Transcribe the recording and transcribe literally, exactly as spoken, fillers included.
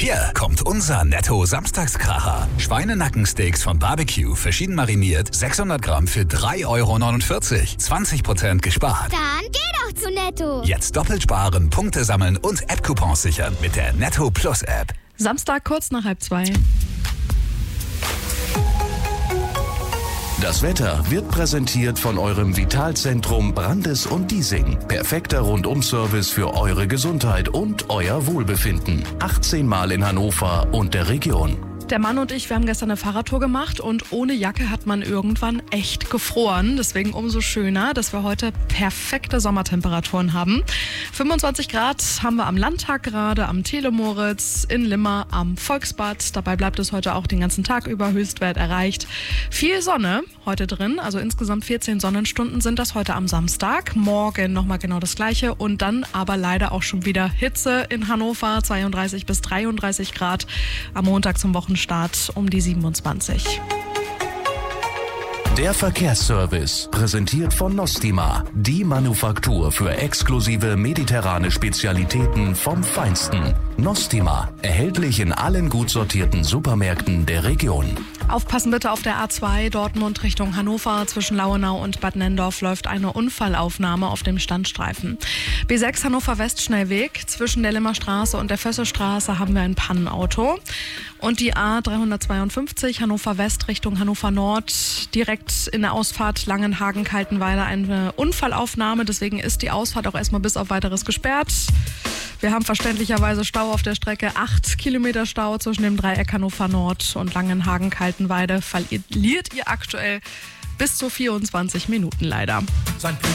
Hier kommt unser Netto-Samstagskracher. Schweinenackensteaks von Barbecue, verschieden mariniert, sechshundert Gramm für drei Euro neunundvierzig. zwanzig Prozent gespart. Dann geh doch zu Netto. Jetzt doppelt sparen, Punkte sammeln und App-Coupons sichern mit der Netto Plus App. Samstag kurz nach halb zwei. Das Wetter wird präsentiert von eurem Vitalzentrum Brandes und Diesing. Perfekter Rundum-Service für eure Gesundheit und euer Wohlbefinden. achtzehn Mal in Hannover und der Region. Der Mann und ich, wir haben gestern eine Fahrradtour gemacht und ohne Jacke hat man irgendwann echt gefroren. Deswegen umso schöner, dass wir heute perfekte Sommertemperaturen haben. fünfundzwanzig Grad haben wir am Landtag gerade, am Telemoritz, in Limmer, am Volksbad. Dabei bleibt es heute auch den ganzen Tag über, Höchstwert erreicht. Viel Sonne heute drin, also insgesamt vierzehn Sonnenstunden sind das heute am Samstag. Morgen nochmal genau das Gleiche und dann aber leider auch schon wieder Hitze in Hannover, zweiunddreißig bis dreiunddreißig Grad. Am Montag zum Wochenstart um die siebenundzwanzig. Der Verkehrsservice, präsentiert von Nostima, die Manufaktur für exklusive mediterrane Spezialitäten vom Feinsten. Nostima, erhältlich in allen gut sortierten Supermärkten der Region. Aufpassen bitte auf der A zwei Dortmund Richtung Hannover. Zwischen Lauenau und Bad Nendorf läuft eine Unfallaufnahme auf dem Standstreifen. B sechs Hannover West Schnellweg. Zwischen der Limmer Straße und der Fösserstraße haben wir ein Pannenauto. Und die A dreihundertzweiundfünfzig Hannover West Richtung Hannover Nord. Direkt in der Ausfahrt Langenhagen-Kaltenweiler eine Unfallaufnahme. Deswegen ist die Ausfahrt auch erstmal bis auf Weiteres gesperrt. Wir haben verständlicherweise Stau auf der Strecke. Acht Kilometer Stau zwischen dem Dreieck Hannover Nord und Langenhagen-Kaltenweide. Verliert ihr aktuell bis zu vierundzwanzig Minuten leider.